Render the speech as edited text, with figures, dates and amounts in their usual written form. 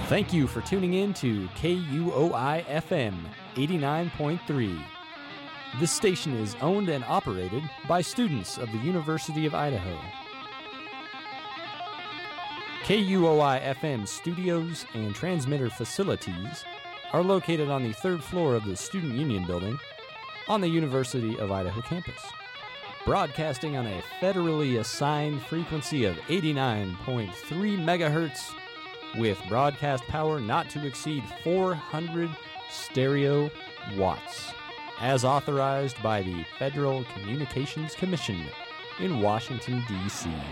Thank you for tuning in to KUOI FM 89.3. This station is owned and operated by students of the University of Idaho. KUOI FM studios and transmitter facilities are located on the third floor of the Student Union Building on the University of Idaho campus. Broadcasting on a federally assigned frequency of 89.3 megahertz with broadcast power not to exceed 400 stereo watts, as authorized by the Federal Communications Commission in Washington, D.C.